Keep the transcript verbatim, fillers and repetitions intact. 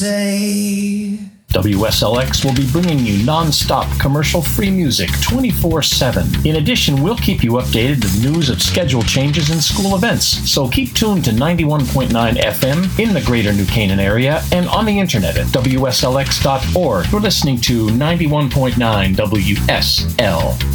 W S L X will be bringing you non-stop commercial-free music twenty-four seven. In addition, we'll keep you updated with news of schedule changes and school events. So keep tuned to ninety-one point nine F M in the greater New Canaan area and on the internet at W S L X dot org. You're listening to ninety-one point nine W S L